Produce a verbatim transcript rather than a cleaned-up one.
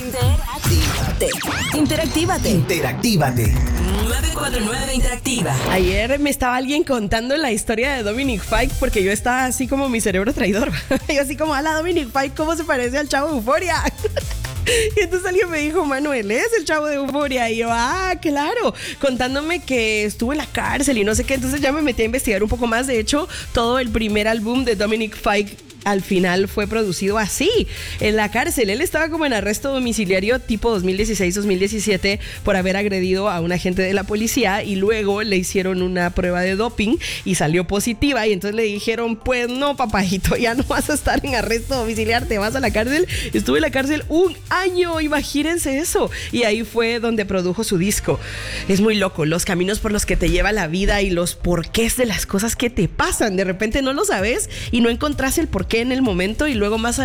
Interactívate. Interactívate. Interactívate. nueve cuatro nueve Interactiva. Ayer me estaba alguien contando la historia de Dominic Fike porque yo estaba así como mi cerebro traidor. Yo así como, ala, Dominic Fike, ¿cómo se parece al chavo de Euphoria? Y entonces alguien me dijo, Manuel, es el chavo de Euphoria. Y yo, ah, claro, contándome que estuvo en la cárcel y no sé qué. Entonces ya me metí a investigar un poco más. De hecho, todo el primer álbum de Dominic Fike al final fue producido así, en la cárcel. Él estaba como en arresto domiciliario tipo dos mil dieciséis dos mil diecisiete por haber agredido a un agente de la policía, y luego le hicieron una prueba de doping y salió positiva, y entonces le dijeron, pues no, papajito, ya no vas a estar en arresto domiciliario, te vas a la cárcel. Estuve en la cárcel un año, imagínense eso, y ahí fue donde produjo su disco. Es muy loco, los caminos por los que te lleva la vida y los porqués de las cosas que te pasan. De repente no lo sabes y no encontrás el porqué en el momento, y luego más